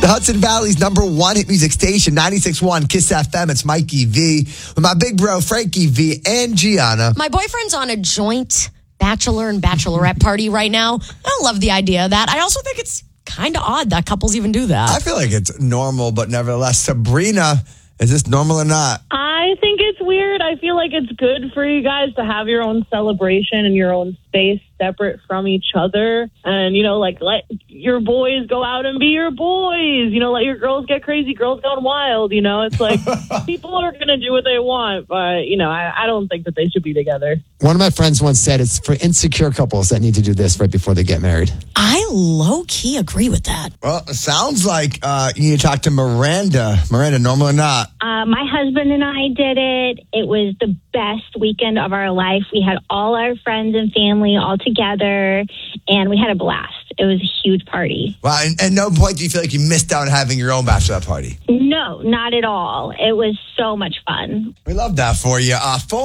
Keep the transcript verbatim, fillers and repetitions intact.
The Hudson Valley's number one hit music station, ninety-six point one Kiss F M. It's Mikey V with my big bro, Frankie V, and Gianna. My boyfriend's on a joint bachelor and bachelorette party right now. I don't love the idea of that. I also think it's kind of odd that couples even do that. I feel like it's normal, but nevertheless, Sabrina, is this normal or not? I think it's weird. I feel like it's good for you guys to have your own celebration and your own space separate from each other. And, you know, like, let your boys go out and be your boys. You know, let your girls get crazy. Girls gone wild, you know. It's like, people are going to do what they want. But, you know, I, I don't think that they should be together. One of my friends once said it's for insecure couples that need to do this right before they get married. I low-key agree with that. Well, it sounds like uh, you need to talk to Miranda. Miranda, normal or not? Uh, my husband and I did it. It was the best weekend of our life. We had all our friends and family all together, and we had a blast. It was a huge party. Wow, and at no point do you feel like you missed out on having your own bachelorette party? No, not at all. It was so much fun. We love that for you. Uh, phone